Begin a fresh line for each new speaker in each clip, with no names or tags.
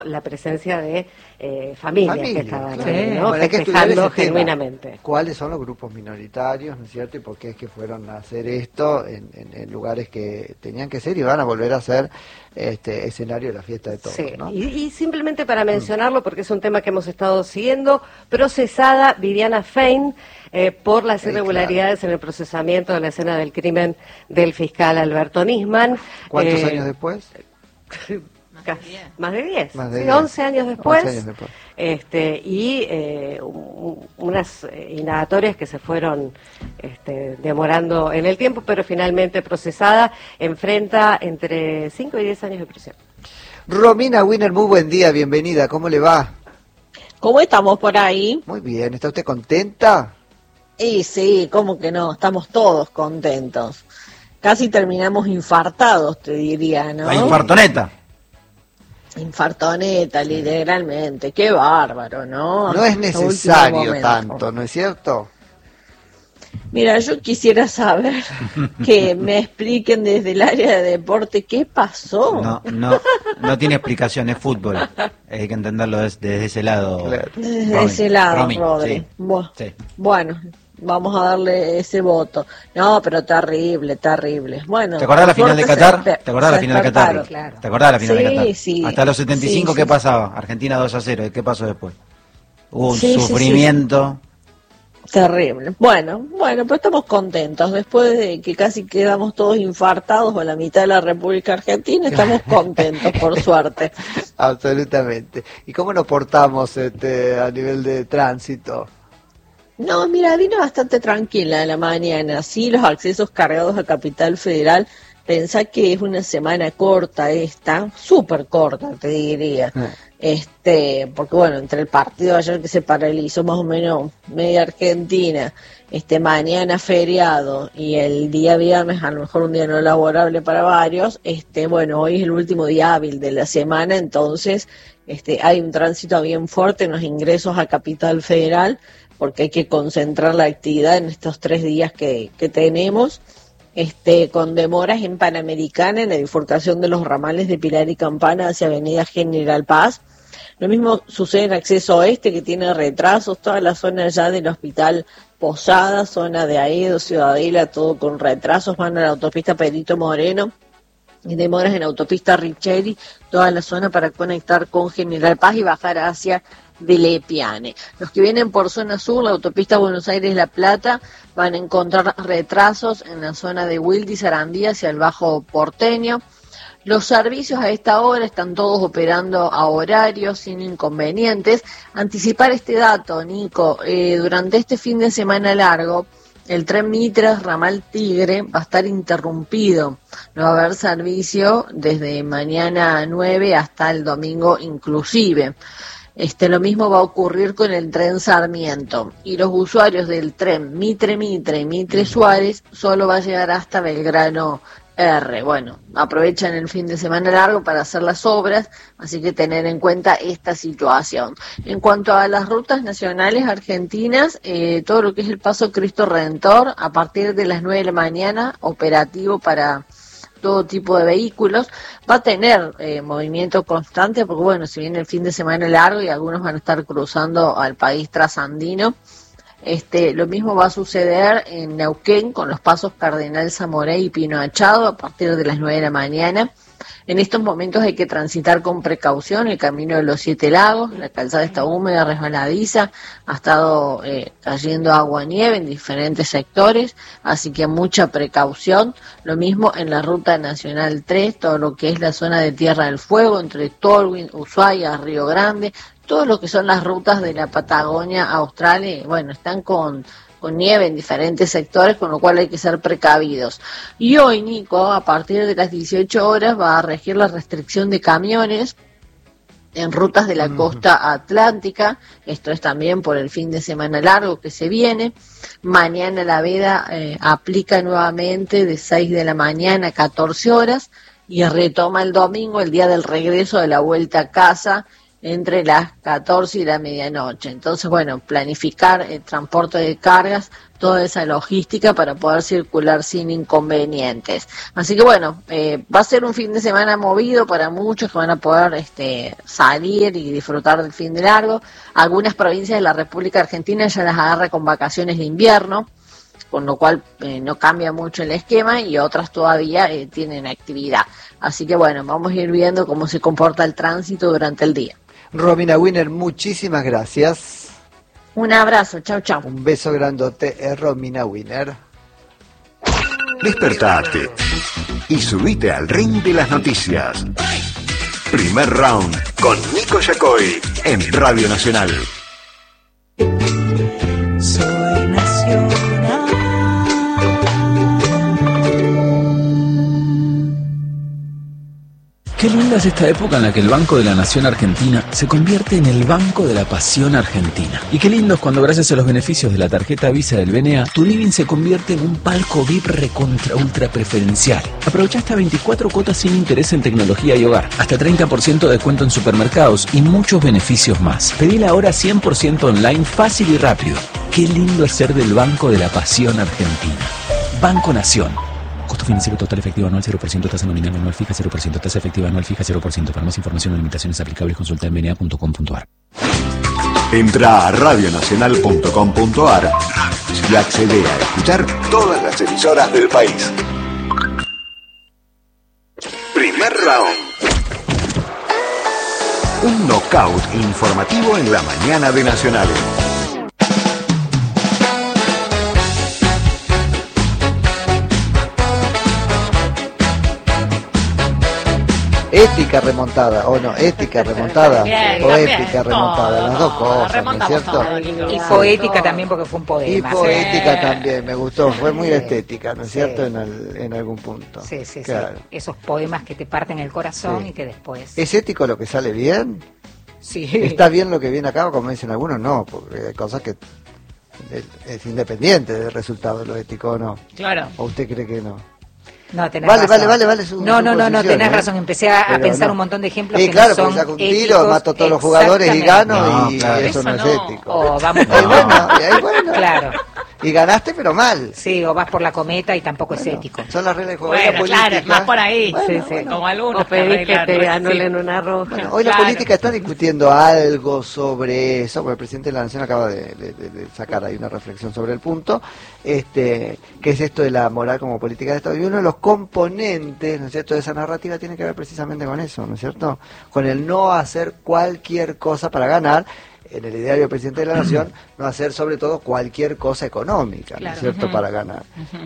la presencia de familias que estaban ahí, ¿no?
Bueno,
festejando genuinamente.
¿Cuáles son los grupos minoritarios, no es cierto? Y por qué es que fueron a hacer esto en lugares que tenían que ser y van a volver a ser escenario de la fiesta de todos,
Sí,
¿no?
y simplemente para mencionarlo, porque es un tema que hemos estado siguiendo, procesada Viviana Fein por las irregularidades en el procesamiento de la escena del crimen del fiscal Alberto Nisman.
¿Cuántos años después?
Más de 10,
Más de
sí,
10.
11 años después,
11 años después.
Unas indagatorias que se fueron demorando en el tiempo, pero finalmente procesada, enfrenta entre 5 y 10 años de prisión.
Romina Wiener, muy buen día, bienvenida, ¿cómo le va?
¿Cómo estamos por ahí?
Muy bien, ¿está usted contenta?
Y sí, ¿cómo que no? Estamos todos contentos. Casi terminamos infartados, te diría, ¿no?
La infartoneta.
Infartoneta, literalmente. Qué bárbaro, ¿no?
No es necesario tanto, ¿no es cierto?
Mira, yo quisiera saber que me expliquen desde el área de deporte qué pasó.
No tiene explicación, es fútbol. Hay que entenderlo desde ese lado.
Claro.
Desde ese lado, Rodri.
Sí.
Sí. Bueno, vamos a darle ese voto. No, pero terrible, terrible. Bueno,
¿te acordás la final de Qatar?
¿Te
acordás la final de Qatar?
Claro.
¿Te acordás la final de Qatar?
Sí.
Hasta los 75,
sí,
¿qué
sí.
pasaba? Argentina 2-0, ¿qué pasó después? Hubo un
Sí,
sufrimiento.
Terrible. Bueno, pero estamos contentos. Después de que casi quedamos todos infartados o la mitad de la República Argentina, estamos contentos, por suerte.
Absolutamente. ¿Y cómo nos portamos a nivel de tránsito?
No, mira, vino bastante tranquila la mañana. Sí, los accesos cargados a Capital Federal. Pensá que es una semana corta esta, súper corta, te diría. Porque bueno, entre el partido de ayer que se paralizó más o menos media Argentina, mañana feriado y el día viernes a lo mejor un día no laborable para varios, bueno, hoy es el último día hábil de la semana, entonces hay un tránsito bien fuerte en los ingresos a Capital Federal, porque hay que concentrar la actividad en estos 3 días que tenemos. Con demoras en Panamericana, en la bifurcación de los ramales de Pilar y Campana hacia Avenida General Paz. Lo mismo sucede en acceso oeste, que tiene retrasos, toda la zona ya del Hospital Posada, zona de Aedo, Ciudadela, todo con retrasos, van a la autopista Perito Moreno, y demoras en autopista Richeri, toda la zona para conectar con General Paz y bajar hacia de Lepiane. Los que vienen por zona sur, la autopista Buenos Aires-La Plata, van a encontrar retrasos en la zona de Wilde y Sarandí hacia el Bajo Porteño. Los servicios a esta hora están todos operando a horario, sin inconvenientes. Anticipar este dato, Nico, durante este fin de semana largo, el tren Mitras Ramal Tigre va a estar interrumpido. No va a haber servicio desde mañana 9 hasta el domingo inclusive. Lo mismo va a ocurrir con el tren Sarmiento, y los usuarios del tren Mitre y Mitre Suárez solo va a llegar hasta Belgrano R. Bueno, aprovechan el fin de semana largo para hacer las obras, así que tener en cuenta esta situación. En cuanto a las rutas nacionales argentinas, todo lo que es el Paso Cristo Redentor, a partir de las 9 de la mañana, operativo para todo tipo de vehículos, va a tener movimiento constante, porque bueno, si viene el fin de semana largo y algunos van a estar cruzando al país trasandino, lo mismo va a suceder en Neuquén con los pasos Cardenal Zamoré y Pino Achado a partir de las 9 de la mañana. En estos momentos hay que transitar con precaución el camino de los 7 lagos, la calzada está húmeda, resbaladiza, ha estado cayendo agua-nieve en diferentes sectores, así que mucha precaución. Lo mismo en la ruta nacional 3, todo lo que es la zona de Tierra del Fuego, entre Tolwyn, Ushuaia, Río Grande, todo lo que son las rutas de la Patagonia Austral, bueno, están con nieve en diferentes sectores, con lo cual hay que ser precavidos. Y hoy, Nico, a partir de las 18 horas va a regir la restricción de camiones en rutas de la costa atlántica. Esto es también por el fin de semana largo que se viene. Mañana la veda aplica nuevamente de 6 de la mañana a 14 horas y retoma el domingo, el día del regreso de la vuelta a casa, entre las 14 y la medianoche. Entonces, bueno, planificar el transporte de cargas, toda esa logística para poder circular sin inconvenientes. Así que bueno, va a ser un fin de semana movido para muchos que van a poder salir y disfrutar del fin de largo. Algunas provincias de la República Argentina ya las agarra con vacaciones de invierno, con lo cual no cambia mucho el esquema, y otras todavía tienen actividad. Así que bueno, vamos a ir viendo cómo se comporta el tránsito durante el día.
Romina Wiener, muchísimas gracias.
Un abrazo, chau chau.
Un beso grandote, Romina Wiener.
Despertate y subite al ring de las noticias. Primer round con Nico Yacoy en Radio Nacional.
Soy nacional.
Qué linda es esta época en la que el Banco de la Nación Argentina se convierte en el Banco de la Pasión Argentina. Y qué lindo es cuando, gracias a los beneficios de la tarjeta Visa del BNA, tu living se convierte en un palco VIP recontra ultra preferencial. Aprovecha hasta 24 cuotas sin interés en tecnología y hogar, hasta 30% de descuento en supermercados y muchos beneficios más. Pedila ahora 100% online, fácil y rápido. Qué lindo es ser del Banco de la Pasión Argentina. Banco Nación. Costo financiero total efectivo anual 0%, tasa nominal anual fija 0%, tasa efectiva anual fija 0%. Para más información o limitaciones aplicables consulta en bna.com.ar.
Entra a radionacional.com.ar y accede a escuchar todas las emisoras del país. Primer round. Un knockout informativo en la mañana de Nacional.
Ética remontada, o no, ética remontada,
Bien,
o
también.
épica remontada, las dos cosas, ¿no es
remontamos
cierto?
todo,
Y poética también, porque fue un poema.
Y poética también, me gustó, fue muy estética, ¿no es
Sí.
cierto? En algún punto.
Sí, sí,
Claro.
sí. Esos poemas que te parten el corazón
Sí.
y que después...
¿Es ético lo que sale bien?
Sí.
¿Está bien lo que viene acá? Como dicen algunos, no, porque hay cosas que es independiente del resultado de lo ético, ¿o no?
Claro.
¿O usted cree que no?
No, tenés
Vale,
razón.
vale, su
No,
posición,
tenés
¿eh?
razón. Empecé a
Pero
pensar
no.
un montón de ejemplos
Sí,
que
claro,
no son
porque saco un tiro,
éticos.
mato a todos los jugadores y
Exactamente.
gano,
No,
y
claro.
eso no es
Eso no.
ético.
O vamos
Y bueno,
Claro.
y ganaste pero mal.
Sí, o vas por la cometa y tampoco es
Bueno,
ético.
Son las reglas de juego.
Bueno,
Hoy la
claro,
política-
es más por ahí.
Bueno,
Sí, sí,
bueno.
como algunos
O pedís que te
arreglan,
anulen una roja.
Bueno, hoy la
Claro.
política está discutiendo algo sobre eso, porque el presidente de la Nación acaba de sacar ahí una reflexión sobre el punto, que es esto de la moral como política de Estado. Y uno de los componentes, ¿no es cierto?, de esa narrativa tiene que ver precisamente con eso, ¿no es cierto? Con el no hacer cualquier cosa para ganar. En el ideario del presidente de la Nación, no hacer sobre todo cualquier cosa económica, ¿no
Claro.
es cierto?,
Ujú.
para ganar.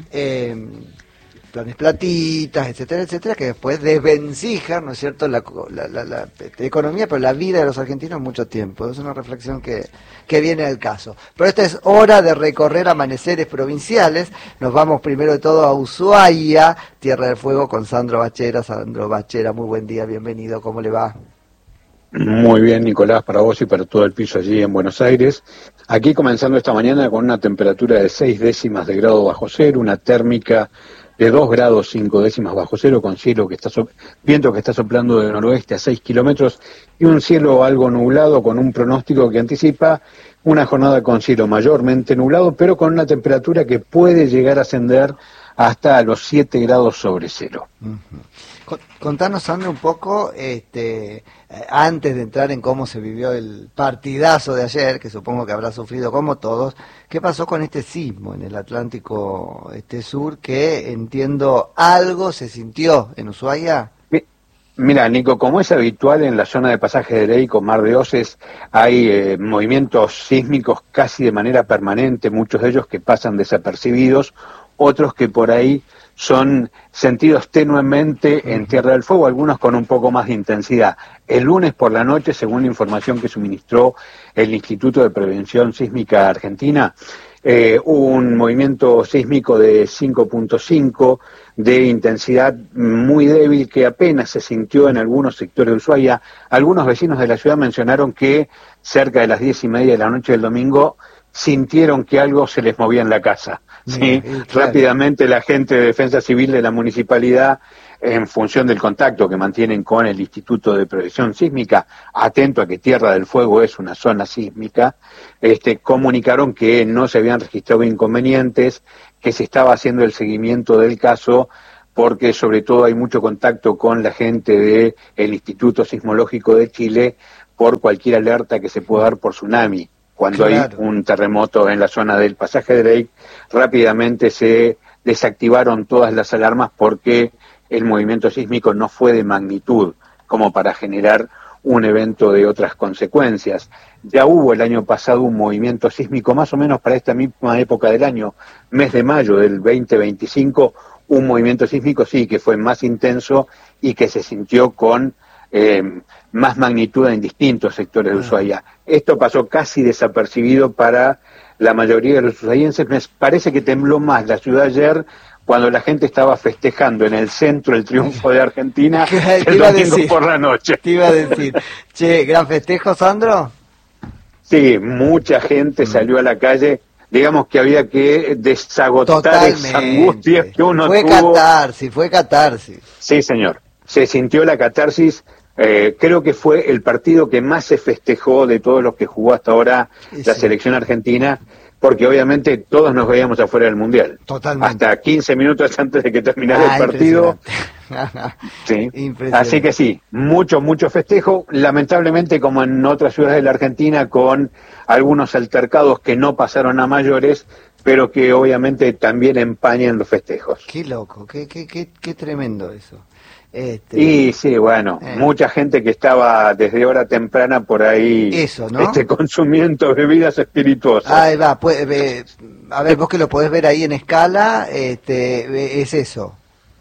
Planes platitas, etcétera, etcétera, que después desvencijan, ¿no es cierto?, la economía, pero la vida de los argentinos mucho tiempo. Es una reflexión que viene al caso. Pero esta es hora de recorrer amaneceres provinciales. Nos vamos primero de todo a Ushuaia, Tierra del Fuego, con Sandro Bachera. Sandro Bachera, muy buen día, bienvenido, ¿cómo le va?
Muy bien, Nicolás, para vos y para todo el piso allí en Buenos Aires. Aquí comenzando esta mañana con una temperatura de 6 décimas de grado bajo cero, una térmica de 2 grados 5 décimas bajo cero, con cielo que está viento que está soplando de noroeste a 6 kilómetros y un cielo algo nublado con un pronóstico que anticipa una jornada con cielo mayormente nublado, pero con una temperatura que puede llegar a ascender hasta los 7 grados sobre cero.
Contanos, Sandro, un poco, antes de entrar en cómo se vivió el partidazo de ayer, que supongo que habrá sufrido como todos, ¿qué pasó con este sismo en el Atlántico Sur, que entiendo algo se sintió en Ushuaia?
Mira, Nico, como es habitual en la zona de Pasaje de Ley con Mar de Oces, hay movimientos sísmicos casi de manera permanente, muchos de ellos que pasan desapercibidos, otros que por ahí son sentidos tenuemente en Tierra del Fuego, algunos con un poco más de intensidad. El lunes por la noche, según la información que suministró el Instituto de Prevención Sísmica Argentina, hubo un movimiento sísmico de 5.5 de intensidad muy débil que apenas se sintió en algunos sectores de Ushuaia. Algunos vecinos de la ciudad mencionaron que cerca de las 10:30 de la noche del domingo sintieron que algo se les movía en la casa. Sí,
claro.
Rápidamente la gente de Defensa Civil de la municipalidad en función del contacto que mantienen con el Instituto de Prevención Sísmica, atento a que Tierra del Fuego es una zona sísmica, comunicaron que no se habían registrado inconvenientes, que se estaba haciendo el seguimiento del caso, porque sobre todo hay mucho contacto con la gente del Instituto Sismológico de Chile por cualquier alerta que se pueda dar por tsunami. Cuando hay un terremoto en la zona del pasaje Drake, rápidamente se desactivaron todas las alarmas porque el movimiento sísmico no fue de magnitud como para generar un evento de otras consecuencias. Ya hubo el año pasado un movimiento sísmico más o menos para esta misma época del año, mes de mayo del 2025, un movimiento sísmico sí que fue más intenso y que se sintió con más magnitud en distintos sectores de Ushuaia. Esto pasó casi desapercibido para la mayoría de los ushuaienses. Me parece que tembló más la ciudad ayer cuando la gente estaba festejando en el centro el triunfo de Argentina el domingo por la noche.
Te iba a decir, che, gran festejo, Sandro.
Sí, mucha gente salió a la calle. Digamos que había que desagotar esa angustia que uno tuvo.
Fue catarsis.
Sí, señor. Se sintió la catarsis. Creo que fue el partido que más se festejó de todos los que jugó hasta ahora la selección argentina, porque obviamente todos nos veíamos afuera del Mundial.
Totalmente.
Hasta 15 minutos antes de que terminara el partido. Sí. Así que sí, mucho festejo. Lamentablemente, como en otras ciudades de la Argentina, con algunos altercados que no pasaron a mayores, pero que obviamente también empañan los festejos.
Qué loco, qué tremendo eso.
Y sí, bueno, mucha gente que estaba desde hora temprana por ahí consumiendo bebidas espirituosas.
Ahí va, a ver, vos que lo podés ver ahí en escala, es eso.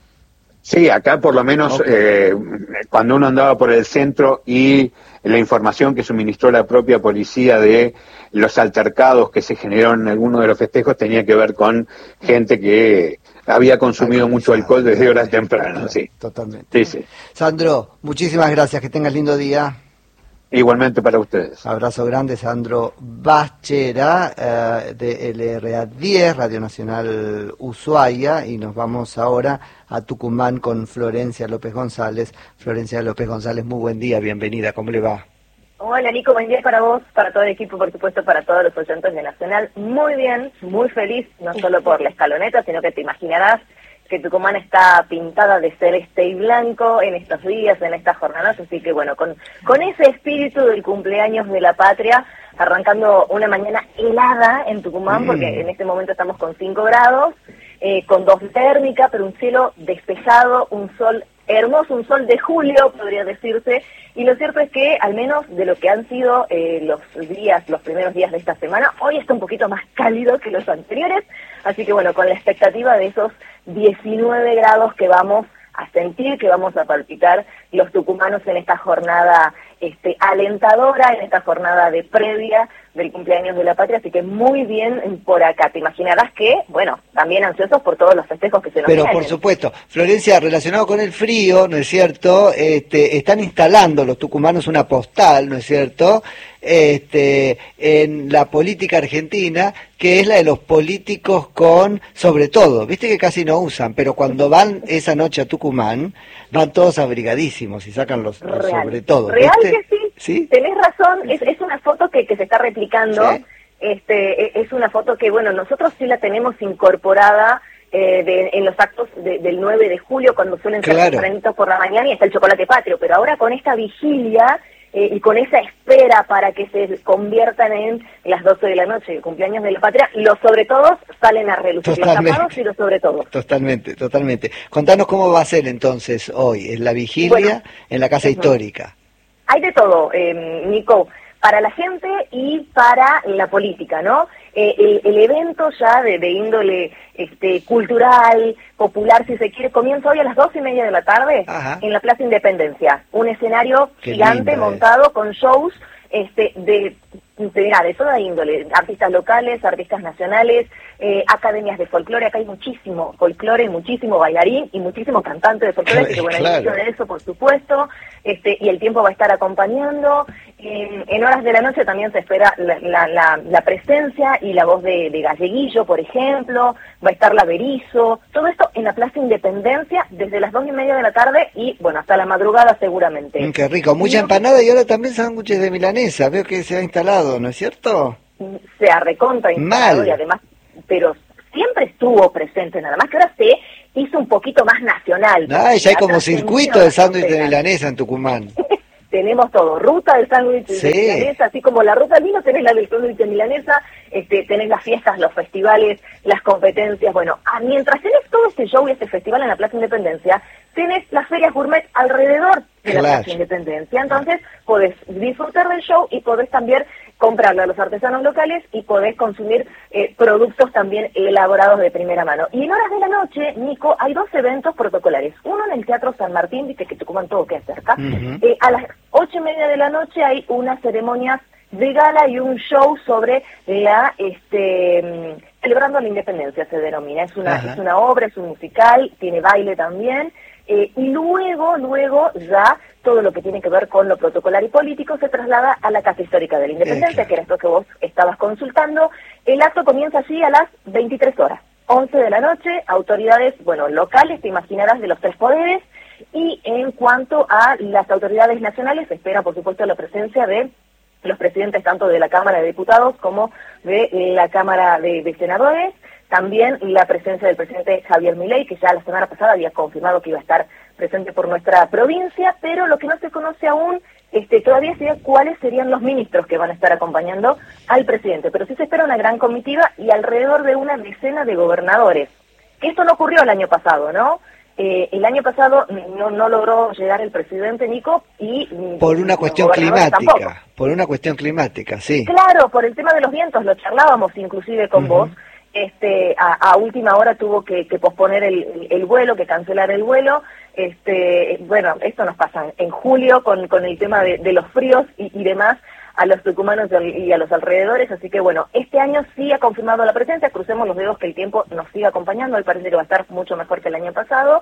Sí, acá por lo menos cuando uno andaba por el centro y la información que suministró la propia policía de los altercados que se generaron en algunos de los festejos tenía que ver con gente que había consumido mucho alcohol desde horas tempranas, sí.
Totalmente.
Sí.
Sandro, muchísimas gracias, que tengas lindo día.
Igualmente para ustedes.
Abrazo grande, Sandro Bachera, de LRA10, Radio Nacional Ushuaia, y nos vamos ahora a Tucumán con Florencia López González. Florencia López González, muy buen día, bienvenida, ¿cómo le va?
Hola Nico, buen día para vos, para todo el equipo, por supuesto, para todos los oyentes de Nacional. Muy bien, muy feliz, no solo por la escaloneta, sino que te imaginarás que Tucumán está pintada de celeste y blanco en estos días, en estas jornadas, así que bueno, con ese espíritu del cumpleaños de la patria, arrancando una mañana helada en Tucumán, porque en este momento estamos con 5 grados, con 2 térmica, pero un cielo despejado, un sol hermoso, un sol de julio, podría decirse, y lo cierto es que, al menos de lo que han sido los primeros días de esta semana, hoy está un poquito más cálido que los anteriores, así que bueno, con la expectativa de esos 19 grados que vamos a sentir, que vamos a palpitar los tucumanos en esta jornada alentadora, en esta jornada de previa del cumpleaños de la patria, así que muy bien por acá. Te imaginarás que, bueno, también ansiosos por todos los festejos que se nos vienen.
Pero por supuesto, Florencia, relacionado con el frío, ¿no es cierto? Están instalando los tucumanos una postal, ¿no es cierto? En la política argentina, que es la de los políticos con, sobre todo, viste que casi no usan, pero cuando van esa noche a Tucumán, van todos abrigadísimos y sacan los sobre todo.
Real
¿viste?
que sí, tenés razón, es una foto que se está replicando, es una foto que, bueno, nosotros sí la tenemos incorporada en los actos del 9 de julio, cuando suelen ser tempranitos por la mañana y está el chocolate patrio, pero ahora con esta vigilia y con esa espera para que se conviertan en las 12 de la noche, el cumpleaños de la patria, los sobre todos salen a relucir, los tapados y los sobre todos.
Totalmente. Contanos cómo va a ser entonces hoy, en la vigilia, en la Casa Histórica.
Hay de todo, Nico, para la gente y para la política, ¿no? El evento ya de índole cultural, popular, si se quiere, comienza hoy a las 2:30 de la tarde en la Plaza Independencia. Un escenario gigante montado con shows de toda índole, artistas locales, artistas nacionales, academias de folclore. Acá hay muchísimo folclore, muchísimo bailarín y muchísimo cantante de folclore, así que bueno, hay mucho de eso, por supuesto, y el tiempo va a estar acompañando. En horas de la noche también se espera la presencia y la voz de Galleguillo, por ejemplo, va a estar la Berizo, todo esto en la Plaza Independencia desde las 2:30 de la tarde y, bueno, hasta la madrugada seguramente.
Qué rico, mucha empanada y ahora también sándwiches de milanesa, veo que se ha instalado, ¿no es cierto?
Se ha recontra instalado
Mal.
y además, pero siempre estuvo presente, nada más que ahora se hizo un poquito más nacional.
Ah, ya hay
La
como
trascendió
circuito de
la
sándwich de
frontera.
milanesa en Tucumán.
Tenemos todo, ruta del sándwich
Sí.
de milanesa, así como la ruta del vino, tenés la del sándwich de milanesa, tenés las fiestas, los festivales, las competencias, bueno, mientras tenés todo este show y este festival en la Plaza Independencia, tenés las ferias gourmet alrededor de la
Claro.
Plaza Independencia, entonces podés disfrutar del show y podés también comprarle a los artesanos locales y podés consumir productos también elaborados de primera mano. Y en horas de la noche, Nico, hay 2 eventos protocolares. Uno en el Teatro San Martín, viste que Tucumán todo queda cerca. A las 8:30 de la noche hay unas ceremonias de gala y un show sobre celebrando la independencia, se denomina. Es una obra, es un musical, tiene baile también. Y luego ya todo lo que tiene que ver con lo protocolar y político se traslada a la Casa Histórica de la Independencia, que era esto que vos estabas consultando. El acto comienza allí a las 23 horas, 11 de la noche, autoridades, bueno, locales, te imaginarás, de los 3 poderes, y en cuanto a las autoridades nacionales, se espera, por supuesto, la presencia de los presidentes tanto de la Cámara de Diputados como de la Cámara de Senadores, también la presencia del presidente Javier Milei, que ya la semana pasada había confirmado que iba a estar presente por nuestra provincia, pero lo que no se conoce aún todavía sería cuáles serían los ministros que van a estar acompañando al presidente, pero sí se espera una gran comitiva y alrededor de una decena de gobernadores, que esto no ocurrió el año pasado, ¿no? El año pasado no logró llegar el presidente, Nico, y
Por una cuestión climática, sí.
Claro, por el tema de los vientos, lo charlábamos inclusive con vos. A última hora tuvo que posponer el vuelo, que cancelar el vuelo. Bueno, esto nos pasa en julio con el tema de los fríos y demás a los tucumanos y a los alrededores, así que bueno, este año sí ha confirmado la presencia, crucemos los dedos que el tiempo nos siga acompañando, hoy parece que va a estar mucho mejor que el año pasado,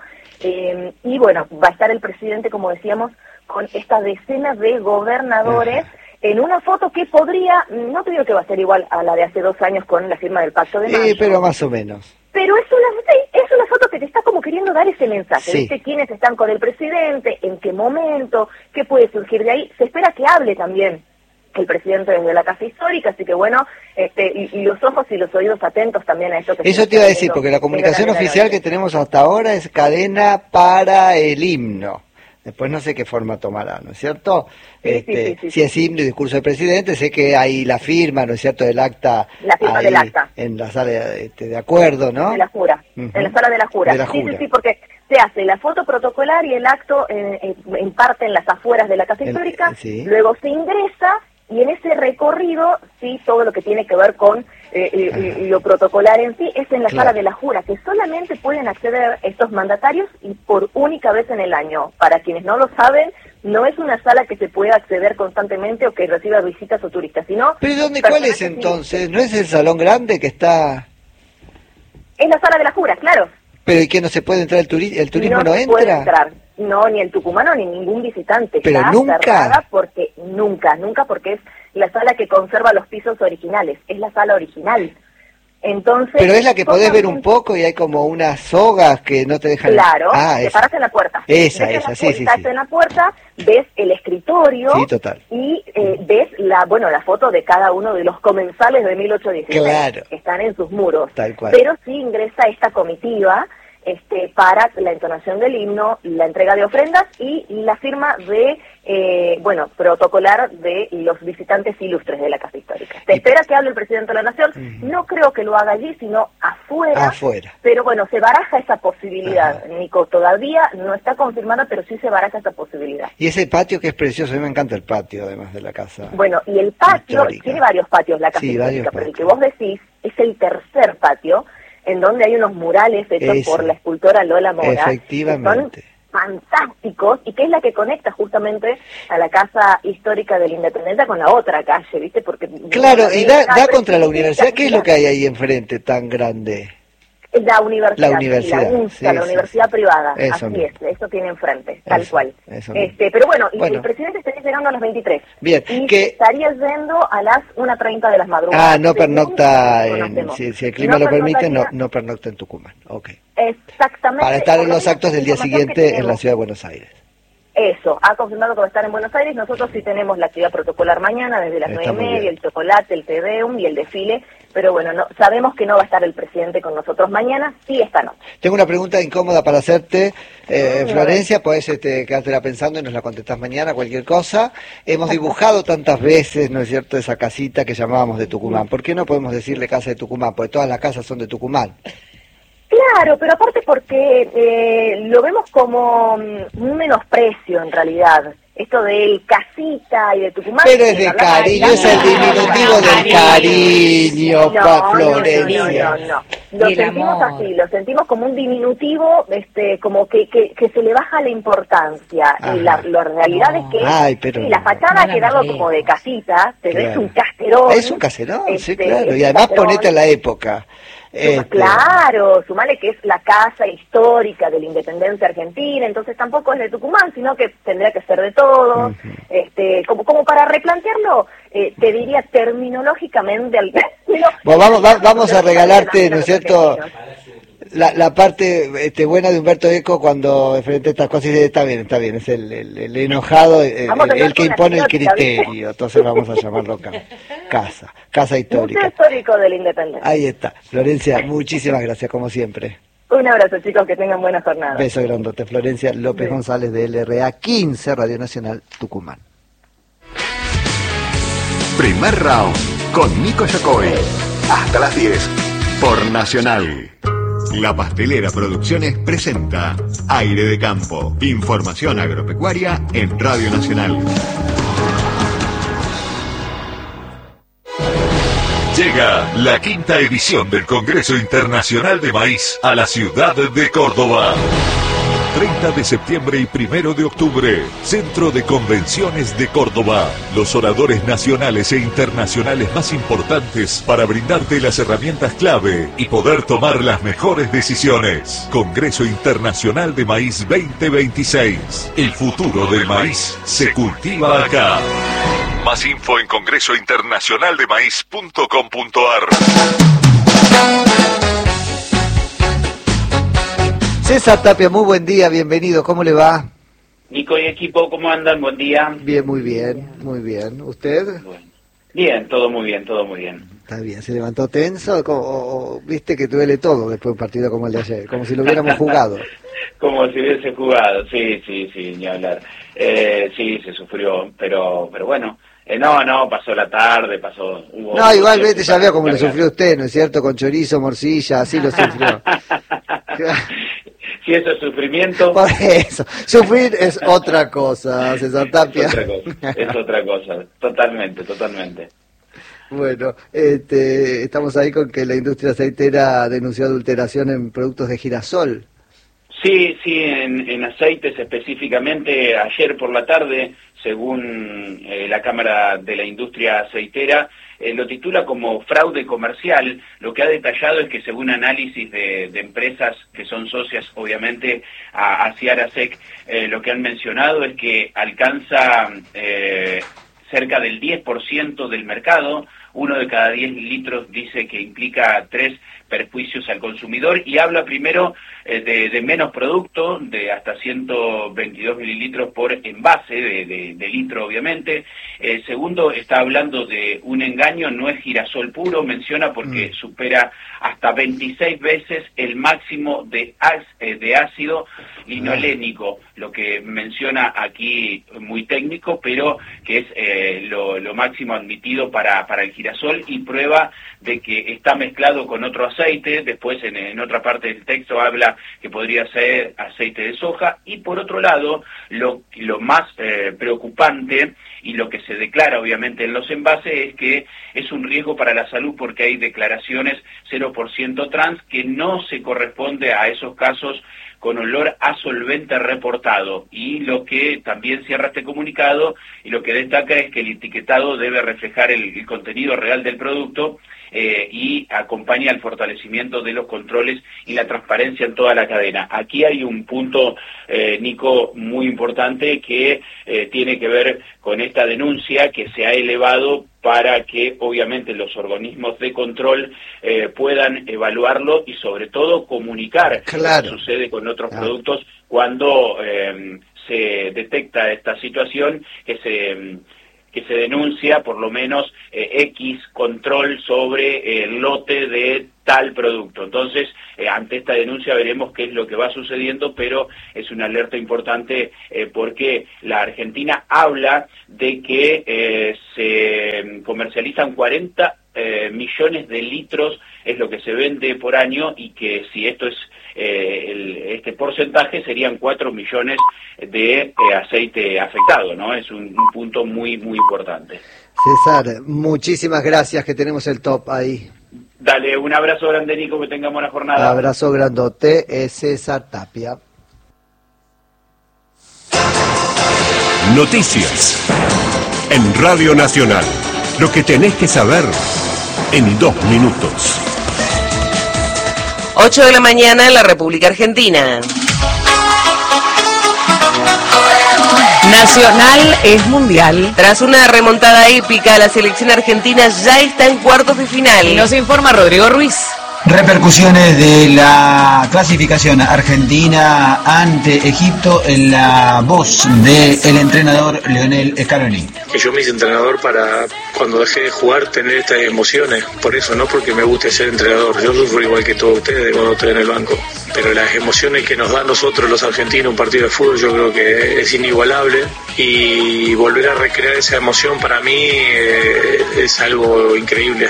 y bueno, va a estar el presidente, como decíamos, con esta decena de gobernadores, en una foto que podría, no te digo que va a ser igual a la de hace 2 años con la firma del Pacto de Mayo.
Pero más o menos.
Pero es una foto que te está como queriendo dar ese mensaje, ¿viste? ¿Quiénes están con el presidente? ¿En qué momento? ¿Qué puede surgir de ahí? Se espera que hable también el presidente desde la Casa Histórica, así que bueno, y los ojos y los oídos atentos también a esto que
Eso te iba a decir, porque la comunicación oficial que tenemos hasta ahora es cadena para el himno. Después no sé qué forma tomará, ¿no es cierto? Si es himno y discurso del presidente, sé que hay la firma, ¿no es cierto?, del acta.
La firma
ahí,
del acta.
En la sala de acuerdo, ¿no?
De la jura, en la sala de la jura. Sí, porque se hace la foto protocolar y el acto en parte en las afueras de la Casa Histórica, luego se ingresa y en ese recorrido, sí, todo lo que tiene que ver con lo protocolar en sí es en la sala de la jura, que solamente pueden acceder estos mandatarios y por única vez en el año. Para quienes no lo saben, no es una sala que se pueda acceder constantemente o que reciba visitas o turistas, sino...
¿Pero cuál es entonces? ¿No es el salón grande que está...?
Es la sala de la jura, claro.
¿Pero y que no se puede entrar el turismo no entra?
Puede entrar. No, ni el tucumano ni ningún visitante.
Pero
está
nunca.
Cerrada porque nunca, porque es la sala que conserva los pisos originales, es la sala original. Entonces.
Pero es la que podés ver un poco y hay como unas sogas que no te dejan.
Claro, te paras en la puerta.
Esa, sí.
Estás en la puerta, ves el escritorio.
Sí, total.
Y ves la foto de cada uno de los comensales de 1816.
Claro.
Que están en sus muros.
Tal cual.
Pero sí ingresa esta comitiva. Para la entonación del himno, la entrega de ofrendas y la firma de, protocolar de los visitantes ilustres de la Casa Histórica. Se espera que hable el presidente de la Nación, no creo que lo haga allí, sino afuera. Pero bueno, se baraja esa posibilidad, Nico, todavía no está confirmada, pero sí se baraja esa posibilidad.
Y ese patio que es precioso, a mí me encanta el patio, además de la casa.
Bueno, y el patio, tiene varios patios la Casa Histórica, pero el que vos decís es el tercer patio, en donde hay unos murales hechos por la escultora Lola Mora.
Efectivamente.
Que son fantásticos y que es la que conecta justamente a la Casa Histórica de la Independencia con la otra calle, ¿viste? Porque
claro, y da contra la universidad. ¿Qué es lo que hay ahí enfrente tan grande?
La universidad,
La universidad,
la UNSA,
sí,
la
sí,
universidad privada,
Eso
así
mismo.
es, eso tiene enfrente, tal
Eso,
cual.
eso mismo.
Pero bueno, y
Bueno.
el presidente estaría llegando a las 23.
Bien,
Y
que-
estaría yendo a las 1:30 de las madrugadas.
no
según
pernocta,
lo que conocemos.
si el clima lo permite, no pernocta en Tucumán. Ok.
Exactamente.
Para estar en
Por
los
lo menos
actos del día
información que
siguiente en la
tenemos.
ciudad de Buenos Aires.
Eso, ha confirmado que va a estar en Buenos Aires. Nosotros sí tenemos la actividad protocolar mañana, desde las
Está muy
9:30,
bien.
el chocolate, el Te Deum y el desfile. Pero bueno, no, sabemos que no va a estar el presidente con nosotros mañana, sí esta noche.
Tengo una pregunta incómoda para hacerte,
a
Florencia, podés quedártela pensando y nos la contestás mañana, cualquier cosa. Hemos dibujado tantas veces, ¿no es cierto?, esa casita que llamábamos de Tucumán. ¿Por qué no podemos decirle casa de Tucumán? Porque todas las casas son de Tucumán.
Claro, pero aparte porque lo vemos como un menosprecio en realidad. Esto del casita y de Tucumán.
Pero es de
hablamos
cariño, es el diminutivo del cariño, Florencia.
No. Lo
Y el
sentimos
amor.
así, lo sentimos como un diminutivo, como que se le baja la importancia.
Ajá.
Y la realidad es que
Ay, pero
sí, la
no.
fachada
No
ha
la
quedado
manejes.
como de casita, pero es
Claro.
un caserón.
Es un caserón, sí, claro.
es
Y
un
además
caserón.
ponete a la época.
Claro, sumale que es la casa histórica de la independencia argentina, entonces tampoco es de Tucumán, sino que tendría que ser de todos. Como para replantearlo, te diría terminológicamente al
Bueno, vamos a regalarte, ¿no es cierto?, la parte buena de Humberto Eco cuando enfrenta estas cosas y dice, está bien, es el enojado,
Vamos a hablar
el que
con la
impone el
sinóptica, ¿viste?
criterio. Entonces vamos a llamarlo casa
Museo
histórica.
Histórico de la Independencia.
Ahí está. Florencia, muchísimas gracias, como siempre.
Un abrazo, chicos, que tengan buena jornada.
Beso grandote. Florencia López González de LRA 15, Radio Nacional Tucumán.
Primer round con Nico Yacoy. Hasta las 10 por Nacional. La Pastelera Producciones presenta Aire de Campo. Información agropecuaria en Radio Nacional.
Llega la quinta edición del Congreso Internacional de Maíz a la ciudad de Córdoba. 30 de septiembre y 1 de octubre, Centro de Convenciones de Córdoba. Los oradores nacionales e internacionales más importantes para brindarte las herramientas clave y poder tomar las mejores decisiones. Congreso Internacional de Maíz 2026. El futuro del maíz se cultiva acá. Más info en congresointernacionaldemaíz.com.ar.
César Tapia, muy buen día, bienvenido, ¿cómo le va?
Nico y equipo, ¿cómo andan? Buen día.
Bien, muy bien, muy bien. ¿Usted?
Bueno. Bien, todo muy bien, todo muy bien.
Está bien, ¿se levantó tenso o viste que duele todo después de un partido como el de ayer? Como si lo hubiéramos jugado.
Como si hubiese jugado, sí, ni hablar. Sí, se sufrió, pero bueno. No, pasó la tarde, hubo...
No, igualmente ya veo como lo sufrió usted, ¿no es cierto? Con chorizo, morcilla, así lo sufrió.
Si eso es sufrimiento...
Por eso, sufrir es otra cosa, César Tapia.
Es otra cosa, totalmente.
Bueno, estamos ahí con que la industria aceitera denunció adulteración en productos de girasol.
Sí, en aceites específicamente, ayer por la tarde, según la Cámara de la Industria Aceitera, lo titula como fraude comercial. Lo que ha detallado es que según análisis de empresas que son socias, obviamente, a Ciarasec, lo que han mencionado es que alcanza cerca del 10% del mercado. 1 de cada 10 litros dice que implica 3 perjuicios al consumidor, y habla primero de menos producto, de hasta 122 mililitros por envase de litro, obviamente. Segundo, está hablando de un engaño, no es girasol puro, menciona, porque supera hasta 26 veces el máximo de ácido linolénico, lo que menciona aquí muy técnico, pero que es lo máximo admitido para el girasol, y prueba de que está mezclado con otro aceite. Después en otra parte del texto habla que podría ser aceite de soja, y por otro lado lo más preocupante, y lo que se declara obviamente en los envases, es que es un riesgo para la salud porque hay declaraciones 0% trans, que no se corresponde a esos casos con olor a solvente reportado. Y lo que también cierra este comunicado y lo que destaca es que el etiquetado debe reflejar el contenido real del producto y acompaña al fortalecimiento de los controles y la transparencia en toda la cadena. Aquí hay un punto, Nico, muy importante que tiene que ver con esta denuncia que se ha elevado para que obviamente los organismos de control puedan evaluarlo y sobre todo comunicar lo que sucede con otros productos cuando se detecta esta situación, que se denuncia por lo menos X control sobre el lote de tal producto. Entonces, ante esta denuncia veremos qué es lo que va sucediendo, pero es una alerta importante porque la Argentina habla de que se comercializan 40 millones de litros, es lo que se vende por año, y que si esto es este porcentaje serían 4 millones de aceite afectado, ¿no? Es un punto muy, muy importante.
César, muchísimas gracias, que tenemos el top ahí.
Dale, un abrazo grande, Nico, que tengamos buena jornada.
Abrazo grandote, es César Tapia.
Noticias en Radio Nacional. Lo que tenés que saber en 2 minutos.
8 de la mañana en la República Argentina.
Nacional es mundial.
Tras una remontada épica, la selección argentina ya está en cuartos de final.
Y nos informa Rodrigo Ruiz.
Repercusiones de la clasificación argentina ante Egipto en la voz del entrenador Lionel Scaloni.
Que yo me hice entrenador para, cuando dejé de jugar, tener estas emociones. Por eso, no porque me guste ser entrenador. Yo sufro igual que todos ustedes cuando estoy en el banco. Pero las emociones que nos da a nosotros los argentinos un partido de fútbol, yo creo que es inigualable. Y volver a recrear esa emoción para mí es algo increíble.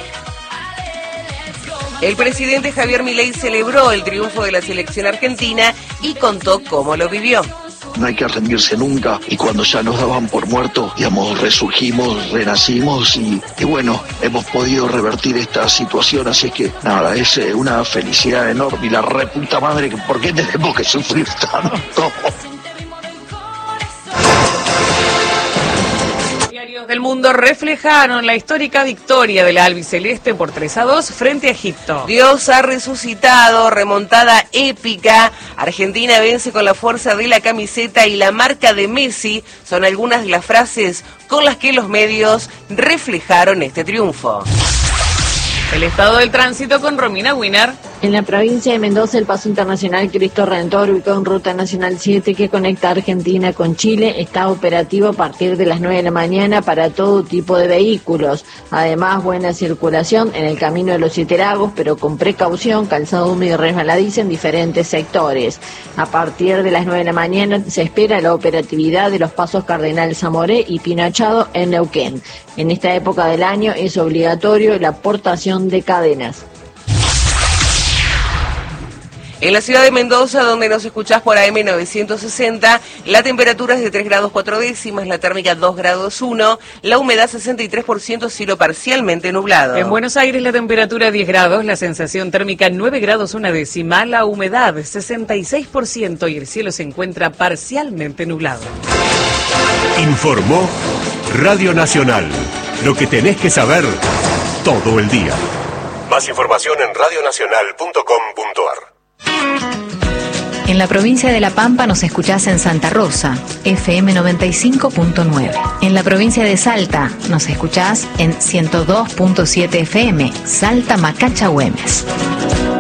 El presidente Javier Milei celebró el triunfo de la selección argentina y contó cómo lo vivió.
No hay que rendirse nunca, y cuando ya nos daban por muertos, digamos, resurgimos, renacimos y bueno, hemos podido revertir esta situación, así es que nada, es una felicidad enorme y la reputa madre, ¿por qué tenemos que sufrir tanto?
Del mundo reflejaron la histórica victoria del albiceleste por 3-2 frente a Egipto.
Dios ha resucitado, remontada épica. Argentina vence con la fuerza de la camiseta y la marca de Messi. Son algunas de las frases con las que los medios reflejaron este triunfo.
El estado del tránsito con Romina Wiener.
En la provincia de Mendoza, el paso internacional Cristo Redentor, ubicado en Ruta Nacional 7 que conecta Argentina con Chile, está operativo a partir de las 9 de la mañana para todo tipo de vehículos. Además, buena circulación en el Camino de los Siete Lagos, pero con precaución, calzado húmedo y resbaladizo en diferentes sectores. A partir de las 9 de la mañana se espera la operatividad de los pasos Cardenal Zamoré y Pinachado en Neuquén. En esta época del año es obligatorio la portación de cadenas.
En la ciudad de Mendoza, donde nos escuchás por AM 960, la temperatura es de 3 grados 4 décimas, la térmica 2 grados 1, la humedad 63%, cielo parcialmente nublado.
En Buenos Aires la temperatura 10 grados, la sensación térmica 9 grados 1 décima, la humedad 66% y el cielo se encuentra parcialmente nublado.
Informó Radio Nacional. Lo que tenés que saber todo el día. Más información en radionacional.com.ar.
En la provincia de La Pampa nos escuchás en Santa Rosa, FM 95.9. En la provincia de Salta nos escuchás en 102.7 FM, Salta Macacha Güemes.